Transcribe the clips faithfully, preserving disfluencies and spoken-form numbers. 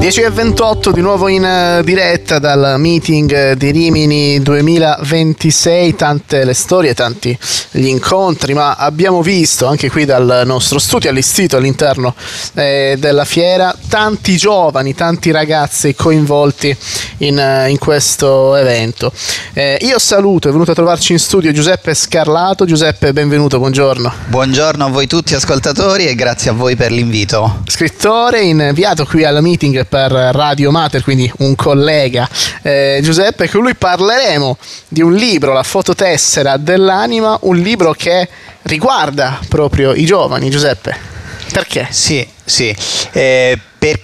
dieci e ventotto di nuovo in uh, diretta dal meeting di Rimini duemilaventisei, tante le storie, tanti gli incontri, ma abbiamo visto anche qui dal nostro studio allestito all'interno eh, della fiera tanti giovani, tanti ragazzi coinvolti in, uh, in questo evento. Eh, io saluto, è venuto a trovarci in studio Giuseppe Scarlato. Giuseppe, benvenuto, buongiorno. Buongiorno a voi tutti ascoltatori e grazie a voi per l'invito. Scrittore inviato qui al meeting per Radio Mater, quindi un collega. eh, Giuseppe, con lui parleremo di un libro, La fototessera dell'anima, un libro che riguarda proprio i giovani. Giuseppe, perché? Sì, sì, eh,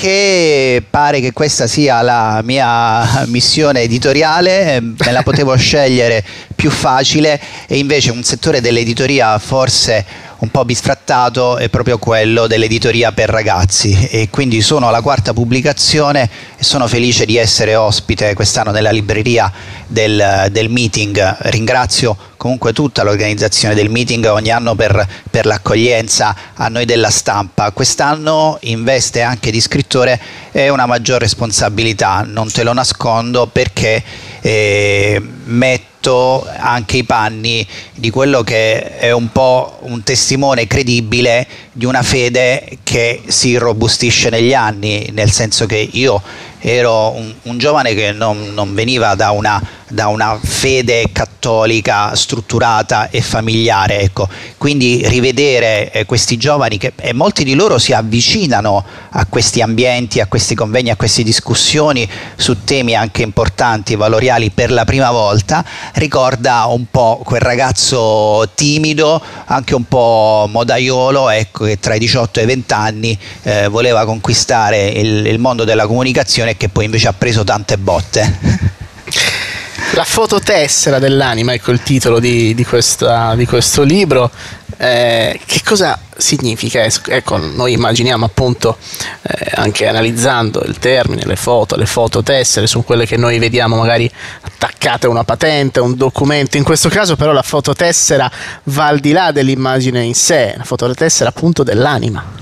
perché pare che questa sia la mia missione editoriale, me la potevo scegliere più facile, e invece un settore dell'editoria forse un po' bisfrattato è proprio quello dell'editoria per ragazzi, e quindi sono alla quarta pubblicazione e sono felice di essere ospite quest'anno nella libreria del, del meeting. Ringrazio comunque tutta l'organizzazione del meeting ogni anno per, per l'accoglienza a noi della stampa. Quest'anno in veste anche di scrittore è una maggior responsabilità, non te lo nascondo, perché eh, metto anche i panni di quello che è un po' un testimone credibile di una fede che si irrobustisce negli anni, nel senso che io ero un, un giovane che non, non veniva da una, da una fede cattolica strutturata e familiare, ecco. Quindi rivedere eh, questi giovani, che e molti di loro si avvicinano a questi ambienti, a questi convegni, a queste discussioni su temi anche importanti, valoriali, per la prima volta, ricorda un po' quel ragazzo timido, anche un po' modaiolo, ecco, che tra i diciotto e i venti anni eh, voleva conquistare il, il mondo della comunicazione, e che poi invece ha preso tante botte. La fototessera dell'anima, ecco il titolo di, di, questa, di questo libro. Eh, che cosa significa? Ecco, noi immaginiamo appunto, eh, anche analizzando il termine, le foto, le fototessere sono quelle che noi vediamo magari attaccate a una patente, a un documento. In questo caso però la fototessera va al di là dell'immagine in sé, la fototessera appunto dell'anima.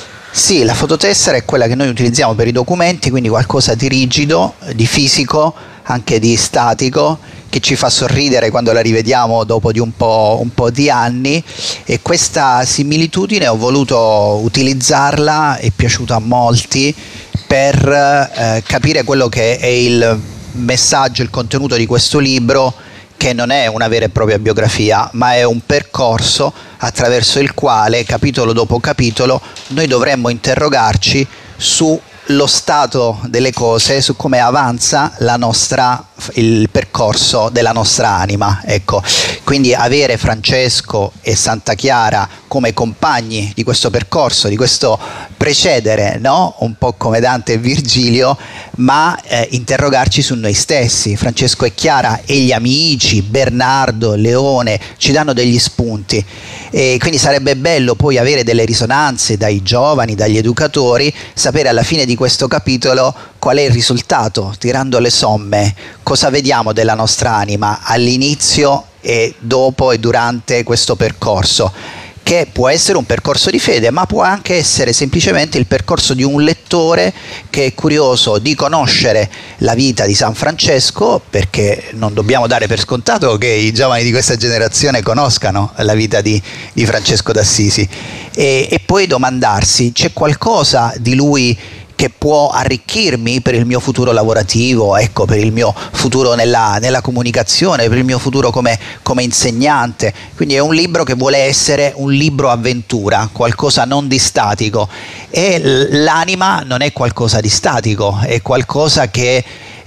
Sì, la fototessera è quella che noi utilizziamo per i documenti, quindi qualcosa di rigido, di fisico, anche di statico, che ci fa sorridere quando la rivediamo dopo di un po', un po' di anni, e questa similitudine ho voluto utilizzarla, è piaciuta a molti, per eh, capire quello che è il messaggio, il contenuto di questo libro, che non è una vera e propria biografia, ma è un percorso attraverso il quale, capitolo dopo capitolo, noi dovremmo interrogarci sullo stato delle cose, su come avanza la nostra, il percorso della nostra anima. Ecco, quindi avere Francesco e Santa Chiara come compagni di questo percorso, di questo precedere, no? Un po' come Dante e Virgilio, ma eh, interrogarci su noi stessi. Francesco e Chiara e gli amici, Bernardo, Leone, ci danno degli spunti, e quindi sarebbe bello poi avere delle risonanze dai giovani, dagli educatori, sapere alla fine di questo capitolo qual è il risultato, tirando le somme, cosa vediamo della nostra anima all'inizio e dopo e durante questo percorso, che può essere un percorso di fede, ma può anche essere semplicemente il percorso di un lettore che è curioso di conoscere la vita di San Francesco, perché non dobbiamo dare per scontato che i giovani di questa generazione conoscano la vita di, di Francesco d'Assisi, e, e poi domandarsi: c'è qualcosa di lui che può arricchirmi per il mio futuro lavorativo, ecco, per il mio futuro nella, nella comunicazione, per il mio futuro come, come insegnante. Quindi è un libro che vuole essere un libro avventura, qualcosa non di statico, e l'anima non è qualcosa di statico, è qualcosa che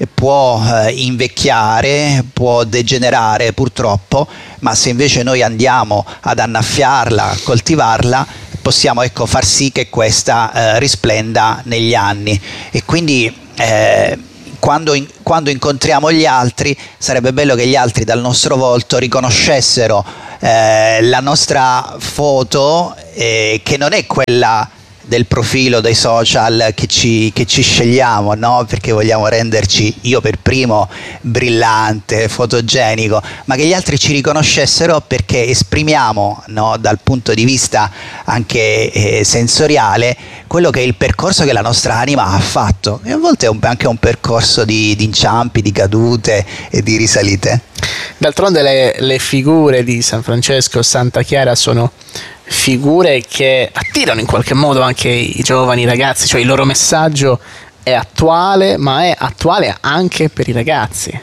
può eh, invecchiare, può degenerare purtroppo, ma se invece noi andiamo ad annaffiarla, a coltivarla, possiamo, ecco, far sì che questa eh, risplenda negli anni. E quindi eh, quando, in, quando incontriamo gli altri, sarebbe bello che gli altri dal nostro volto riconoscessero eh, la nostra foto, eh, che non è quella del profilo dei social che ci, che ci scegliamo, no? Perché vogliamo renderci, io per primo, brillante, fotogenico, ma che gli altri ci riconoscessero perché esprimiamo, no? Dal punto di vista anche eh, sensoriale quello che è il percorso che la nostra anima ha fatto, e a volte è un, anche un percorso di, di inciampi, di cadute e di risalite. D'altronde le, le figure di San Francesco e Santa Chiara sono figure che attirano in qualche modo anche i giovani ragazzi, cioè il loro messaggio è attuale, ma è attuale anche per i ragazzi.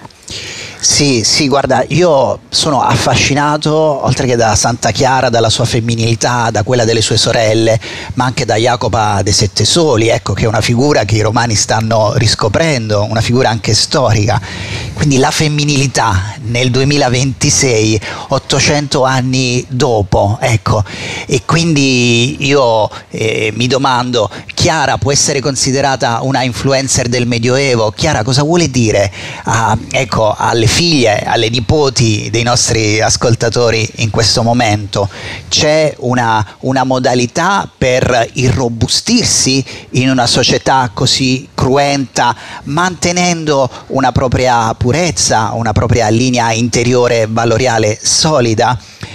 Sì, sì, guarda, io sono affascinato, oltre che da Santa Chiara, dalla sua femminilità, da quella delle sue sorelle, ma anche da Jacopa dei Sette Soli, ecco, che è una figura che i romani stanno riscoprendo, una figura anche storica. Quindi la femminilità nel duemilaventisei, ottocento anni dopo, ecco, e quindi io eh, mi domando, Chiara può essere considerata una influencer del Medioevo? Chiara cosa vuole dire a, ecco, alle figlie, alle nipoti dei nostri ascoltatori in questo momento? C'è una, una modalità per irrobustirsi in una società così cruenta, mantenendo una propria purezza, una propria linea interiore valoriale solida?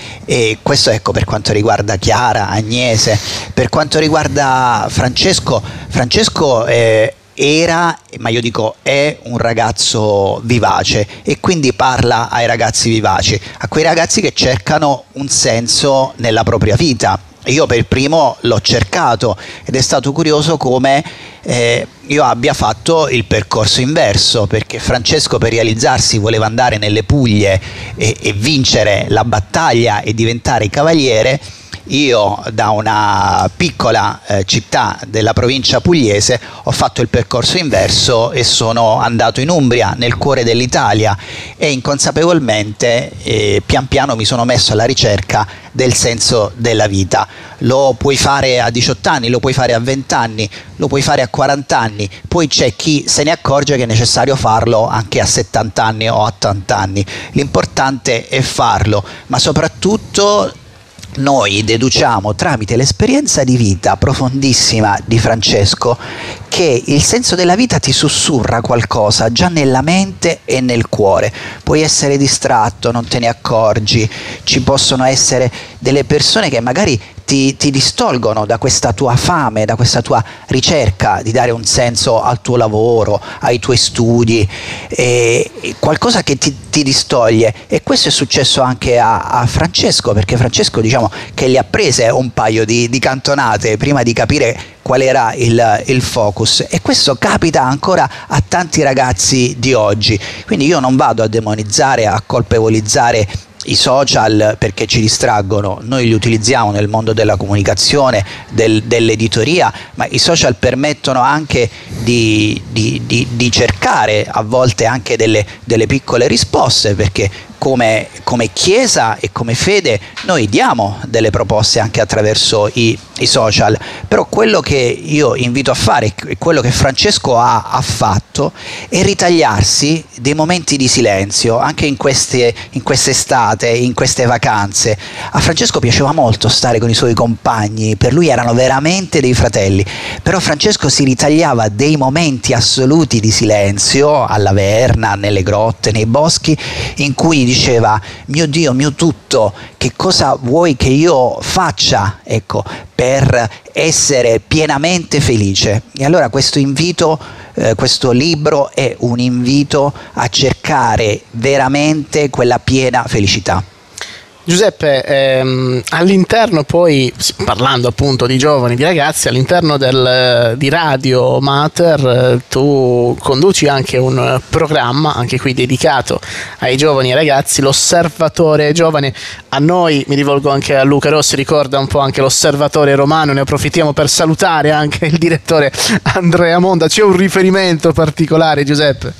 E questo, ecco, per quanto riguarda Chiara, Agnese. Per quanto riguarda Francesco, Francesco eh, era, ma io dico è, un ragazzo vivace, e quindi parla ai ragazzi vivaci, a quei ragazzi che cercano un senso nella propria vita. Io per primo l'ho cercato, ed è stato curioso come eh, io abbia fatto il percorso inverso, perché Francesco, per realizzarsi, voleva andare nelle Puglie e, e vincere la battaglia e diventare cavaliere. Io, da una piccola eh, città della provincia pugliese, ho fatto il percorso inverso e sono andato in Umbria, nel cuore dell'Italia, e inconsapevolmente eh, pian piano mi sono messo alla ricerca del senso della vita. Lo puoi fare a diciotto anni, lo puoi fare a venti anni, lo puoi fare a quaranta anni, poi c'è chi se ne accorge che è necessario farlo anche a settanta anni o a ottanta anni. L'importante è farlo, ma soprattutto noi deduciamo tramite l'esperienza di vita profondissima di Francesco che il senso della vita ti sussurra qualcosa già nella mente e nel cuore. Puoi essere distratto, non te ne accorgi, ci possono essere delle persone che magari ti, ti distolgono da questa tua fame, da questa tua ricerca di dare un senso al tuo lavoro, ai tuoi studi, e qualcosa che ti, ti distoglie. E questo è successo anche a, a Francesco, perché Francesco, diciamo che le ha prese un paio di, di cantonate prima di capire qual era il, il focus, e questo capita ancora a tanti ragazzi di oggi. Quindi io non vado a demonizzare, a colpevolizzare i social perché ci distraggono, noi li utilizziamo nel mondo della comunicazione, del, dell'editoria, ma i social permettono anche di, di, di, di cercare a volte anche delle, delle piccole risposte, perché come, come Chiesa e come fede noi diamo delle proposte anche attraverso i, i social. Però quello che io invito a fare, e quello che Francesco ha, ha fatto, è ritagliarsi dei momenti di silenzio anche in queste, in quest'estate, in queste vacanze. A Francesco piaceva molto stare con i suoi compagni, per lui erano veramente dei fratelli, però Francesco si ritagliava dei momenti assoluti di silenzio alla Verna, nelle grotte, nei boschi, in cui diceva: mio Dio, mio tutto, che cosa vuoi che io faccia, ecco, per essere pienamente felice? E allora questo invito, eh, questo libro è un invito a cercare veramente quella piena felicità. Giuseppe, ehm, all'interno poi, parlando appunto di giovani, di ragazzi, all'interno del, di Radio Mater eh, tu conduci anche un programma, anche qui dedicato ai giovani e ragazzi, l'Osservatore Giovane. A noi, mi rivolgo anche a Luca Rossi, ricorda un po' anche l'Osservatore Romano, ne approfittiamo per salutare anche il direttore Andrea Monda. C'è un riferimento particolare, Giuseppe?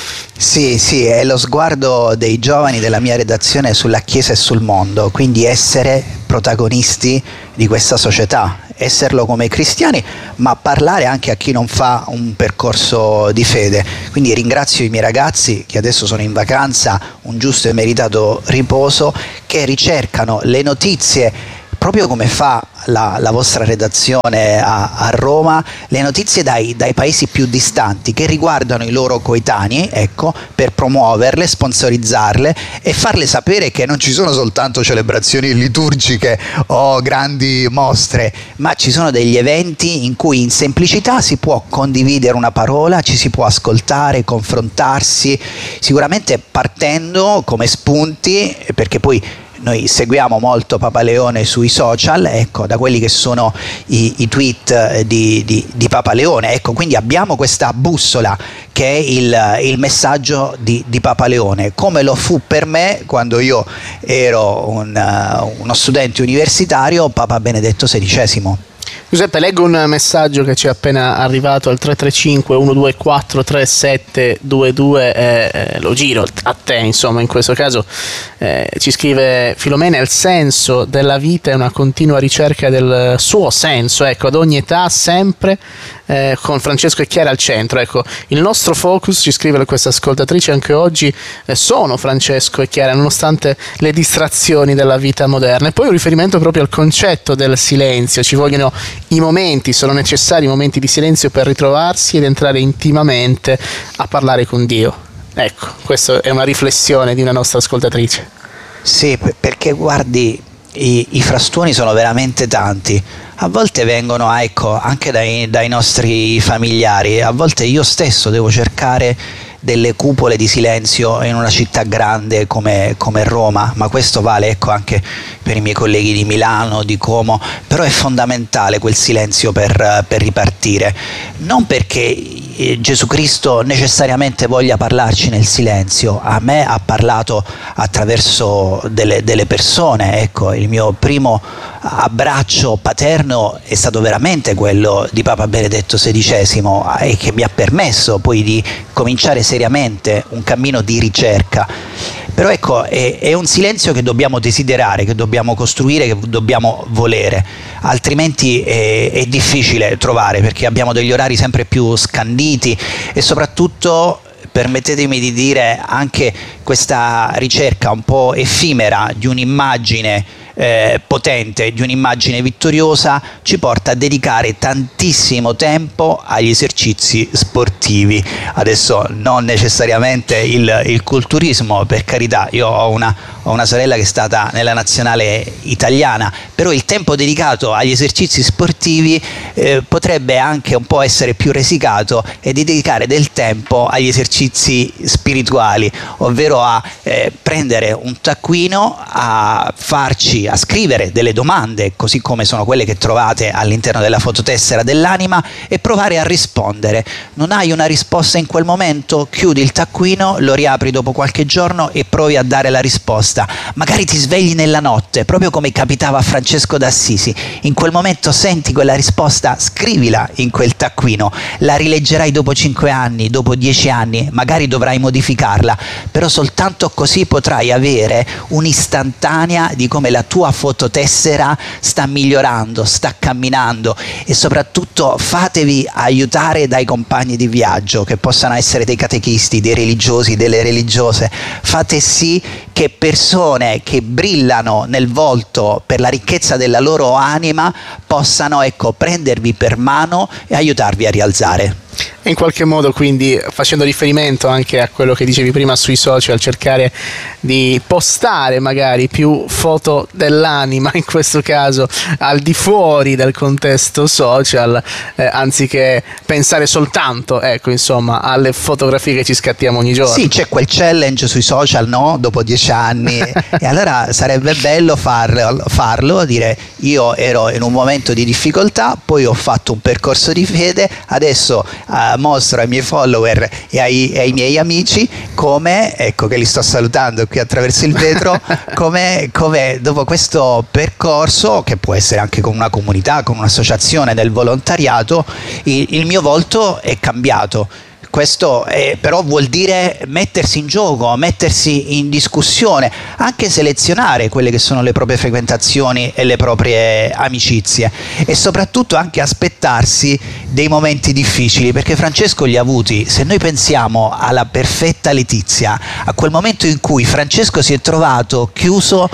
Sì, sì, è lo sguardo dei giovani della mia redazione sulla Chiesa e sul mondo, quindi essere protagonisti di questa società, esserlo come cristiani, ma parlare anche a chi non fa un percorso di fede. Quindi ringrazio i miei ragazzi che adesso sono in vacanza, un giusto e meritato riposo, che ricercano le notizie proprio come fa la, la vostra redazione a, a Roma le notizie dai, dai paesi più distanti che riguardano i loro coetanei, ecco, per promuoverle, sponsorizzarle e farle sapere che non ci sono soltanto celebrazioni liturgiche o grandi mostre, ma ci sono degli eventi in cui in semplicità si può condividere una parola, ci si può ascoltare, confrontarsi, sicuramente partendo come spunti, perché poi noi seguiamo molto Papa Leone sui social, ecco, da quelli che sono i, i tweet di, di, di Papa Leone, ecco, quindi abbiamo questa bussola che è il, il messaggio di, di Papa Leone, come lo fu per me quando io ero un, uh, uno studente universitario, Papa Benedetto sedicesimo. Giuseppe, leggo un messaggio che ci è appena arrivato al tre tre cinque uno due quattro tre sette due due, eh, eh, lo giro a te, insomma, in questo caso eh, ci scrive Filomena: il senso della vita è una continua ricerca del suo senso, ecco, ad ogni età, sempre, eh, con Francesco e Chiara al centro, ecco, il nostro focus, ci scrive questa ascoltatrice, anche oggi eh, sono Francesco e Chiara, nonostante le distrazioni della vita moderna. E poi un riferimento proprio al concetto del silenzio, ci vogliono i momenti, sono necessari i momenti di silenzio per ritrovarsi ed entrare intimamente a parlare con Dio. Ecco, questa è una riflessione di una nostra ascoltatrice. Sì, perché guardi, i, i frastuoni sono veramente tanti. A volte vengono, ecco, anche dai, dai nostri familiari, a volte io stesso devo cercare delle cupole di silenzio in una città grande come, come Roma, ma questo vale, ecco, anche per i miei colleghi di Milano, di Como, però è fondamentale quel silenzio per, per ripartire, non perché Gesù Cristo necessariamente voglia parlarci nel silenzio, a me ha parlato attraverso delle, delle persone, ecco, il mio primo abbraccio paterno è stato veramente quello di Papa Benedetto sedicesimo e che mi ha permesso poi di cominciare seriamente un cammino di ricerca. Però ecco, è, è un silenzio che dobbiamo desiderare, che dobbiamo costruire, che dobbiamo volere, altrimenti è, è difficile trovare, perché abbiamo degli orari sempre più scanditi e soprattutto, permettetemi di dire, anche questa ricerca un po' effimera di un'immagine eh, potente, di un'immagine vittoriosa, ci porta a dedicare tantissimo tempo agli esercizi sportivi. Adesso non necessariamente il, il culturismo, per carità, io ho una, ho una sorella che è stata nella nazionale italiana, però il tempo dedicato agli esercizi sportivi eh, potrebbe anche un po' essere più resicato e di dedicare del tempo agli esercizi spirituali, ovvero a eh, prendere un taccuino, a farci a scrivere delle domande, così come sono quelle che trovate all'interno della fototessera dell'anima, e provare a rispondere. Non hai una risposta in quel momento? Chiudi il taccuino, lo riapri dopo qualche giorno e provi a dare la risposta. Magari ti svegli nella notte, proprio come capitava a Francesco d'Assisi. In quel momento senti quella risposta, scrivila in quel taccuino. La rileggerai dopo cinque anni, dopo dieci anni, magari dovrai modificarla, però soltanto così potrai avere un'istantanea di come la tua fototessera sta migliorando, sta camminando. E soprattutto fatevi aiutare dai compagni di viaggio, che possano essere dei catechisti, dei religiosi, delle religiose. Fate sì che persone che brillano nel volto per la ricchezza della loro anima possano, ecco, prendervi per mano e aiutarvi a rialzare. In qualche modo, quindi, facendo riferimento anche a quello che dicevi prima sui social, cercare di postare magari più foto dell'anima, in questo caso al di fuori del contesto social, eh, anziché pensare soltanto, ecco, insomma, alle fotografie che ci scattiamo ogni giorno. Sì, c'è quel challenge sui social, no? Dopo dieci anni e allora sarebbe bello farlo, farlo, dire: io ero in un momento di difficoltà, poi ho fatto un percorso di fede, adesso uh, mostro ai miei follower e ai, e ai miei amici come, ecco che li sto salutando qui attraverso il vetro, come, come dopo questo percorso, che può essere anche con una comunità, con un'associazione del volontariato, il, il mio volto è cambiato. Questo è, però vuol dire mettersi in gioco, mettersi in discussione, anche selezionare quelle che sono le proprie frequentazioni e le proprie amicizie, e soprattutto anche aspettarsi dei momenti difficili, perché Francesco li ha avuti. Se noi pensiamo alla perfetta Letizia, a quel momento in cui Francesco si è trovato chiuso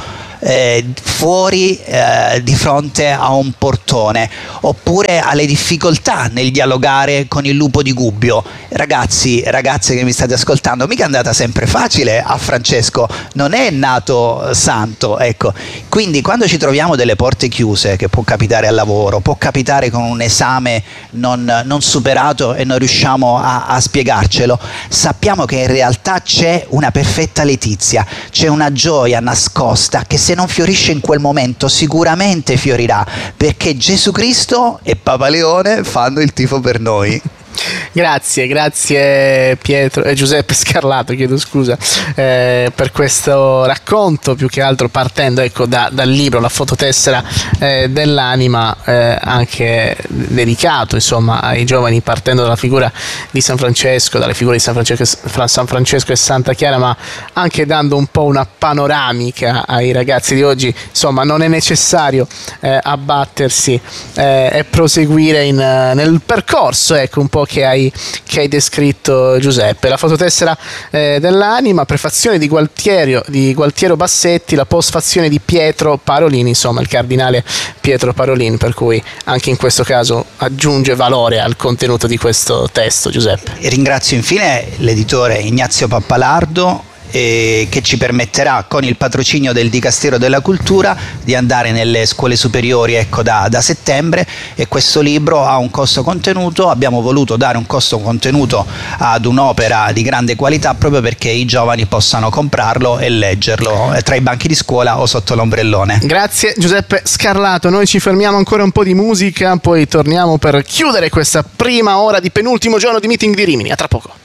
eh, fuori eh, di fronte a un portone, oppure alle difficoltà nel dialogare con il lupo di Gubbio. Ragazzi, ragazze che mi state ascoltando, mica è andata sempre facile a Francesco, non è nato santo, ecco. Quindi quando ci troviamo delle porte chiuse, che può capitare al lavoro, può capitare con un esame non, non superato e non riusciamo a, a spiegarcelo, sappiamo che in realtà c'è una perfetta letizia, c'è una gioia nascosta che se non fiorisce in quel momento sicuramente fiorirà, perché Gesù Cristo e Papa Leone fanno il tifo per noi. Grazie, grazie Pietro, eh, Giuseppe Scarlato, chiedo scusa, eh, per questo racconto, più che altro partendo ecco, da, dal libro La fototessera eh, dell'anima, eh, anche dedicato insomma ai giovani, partendo dalla figura di San Francesco, dalle figure di San Francesco, San Francesco e Santa Chiara, ma anche dando un po' una panoramica ai ragazzi di oggi. Insomma, non è necessario eh, abbattersi eh, e proseguire in, nel percorso, ecco, un po' che hai, che hai descritto Giuseppe. La fototessera eh, dell'anima, prefazione di Gualtiero, di Gualtiero Bassetti, la postfazione di Pietro Parolin, insomma il cardinale Pietro Parolin, per cui anche in questo caso aggiunge valore al contenuto di questo testo. Giuseppe. Ringrazio infine l'editore Ignazio Pappalardo, eh, che ci permetterà, con il patrocinio del Dicastero della Cultura, di andare nelle scuole superiori ecco, da, da settembre, e questo libro ha un costo contenuto. Abbiamo voluto dare un costo contenuto ad un'opera di grande qualità proprio perché i giovani possano comprarlo e leggerlo tra i banchi di scuola o sotto l'ombrellone. Grazie Giuseppe Scarlato, noi ci fermiamo ancora un po' di musica, poi torniamo per chiudere questa prima ora di penultimo giorno di Meeting di Rimini. A tra poco.